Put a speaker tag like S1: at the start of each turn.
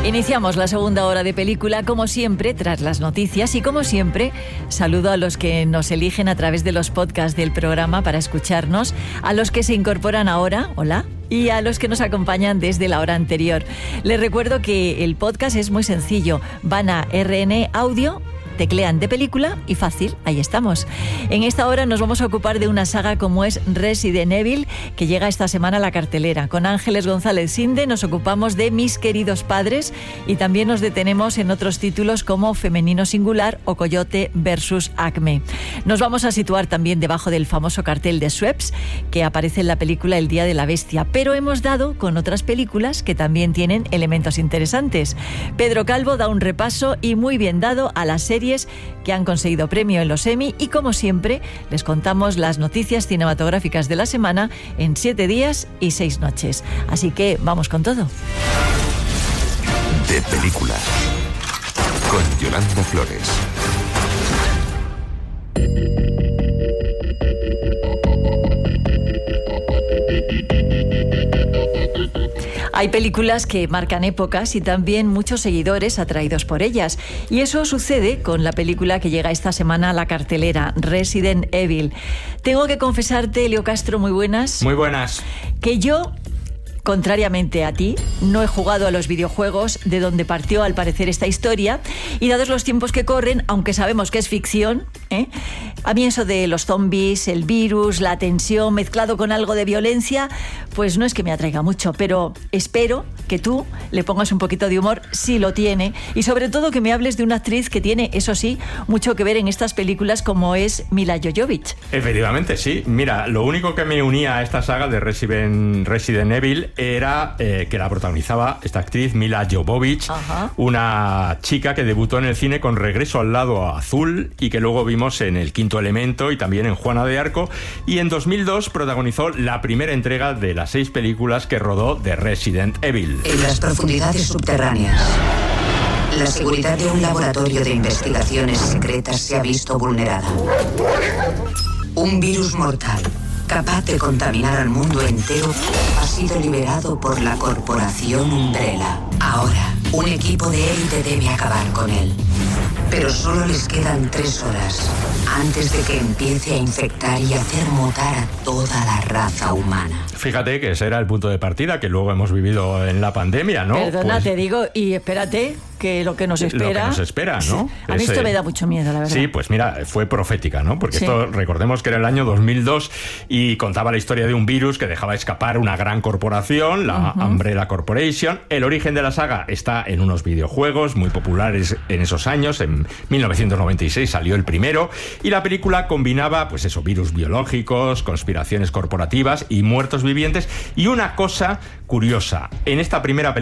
S1: Iniciamos la segunda hora de película, como siempre, tras las noticias y como siempre, saludo a los que nos eligen a través de los podcasts del programa para escucharnos, a los que se incorporan ahora, hola, y a los que nos acompañan desde la hora anterior. Les recuerdo que el podcast es muy sencillo, van a RN Audio, teclean de película y fácil, ahí estamos. En esta hora nos vamos a ocupar de una saga como es Resident Evil, que llega esta semana a la cartelera. Con Ángeles González Sinde nos ocupamos de Mis queridos padres y también nos detenemos en otros títulos como Femenino Singular o Coyote vs. Acme. Nos vamos a situar también debajo del famoso cartel de Schweppes que aparece en la película El Día de la Bestia, pero hemos dado con otras películas que también tienen elementos interesantes. Pedro Calvo da un repaso y muy bien dado a las series que han conseguido premio en los Emmy y, como siempre, les contamos las noticias cinematográficas de la semana en 7 días y 6 noches. Así que vamos con todo.
S2: De película, con Yolanda Flores.
S1: Hay películas que marcan épocas y también muchos seguidores atraídos por ellas. Y eso sucede con la película que llega esta semana a la cartelera, Resident Evil. Tengo que confesarte, Leo Castro, muy buenas.
S3: Muy buenas.
S1: Que yo, contrariamente a ti, no he jugado a los videojuegos de donde partió al parecer esta historia, y dados los tiempos que corren, aunque sabemos que es ficción, a mí eso de los zombies, el virus, la tensión mezclado con algo de violencia, pues no es que me atraiga mucho, pero espero que tú le pongas un poquito de humor, si lo tiene, y sobre todo que me hables de una actriz que tiene, eso sí, mucho que ver en estas películas, como es Mila Jovovich.
S3: Efectivamente, sí. Mira, lo único que me unía a esta saga de Resident Evil era que la protagonizaba esta actriz Mila Jovovich, una chica que debutó en el cine con Regreso al lado azul y que luego vimos en El quinto elemento y también en Juana de Arco, y en 2002 protagonizó la primera entrega de las 6 películas que rodó de Resident Evil.
S4: En las profundidades subterráneas, la seguridad de un laboratorio de investigaciones secretas se ha visto vulnerada. Un virus mortal, capaz de contaminar al mundo entero, ha sido liberado por la corporación Umbrella. Ahora, un equipo de élite debe acabar con él. Pero solo les quedan 3 horas antes de que empiece a infectar y hacer mutar a toda la raza humana.
S3: Fíjate que ese era el punto de partida que luego hemos vivido en la pandemia, ¿no?
S1: Perdona,
S3: Pues,
S1: te digo, y espérate, que lo que nos espera...
S3: Lo que nos espera, ¿no?
S1: A mí esto me da mucho miedo, la verdad.
S3: Sí, pues mira, fue profética, ¿no? Porque
S1: sí.
S3: Esto, recordemos que era el año 2002 y contaba la historia de un virus que dejaba escapar una gran corporación, la Umbrella Corporation. El origen de la saga está en unos videojuegos muy populares en esos años. En 1996 salió el primero y la película combinaba, pues eso, virus biológicos, conspiraciones corporativas y muertos vivientes. Y una cosa curiosa, en esta primera película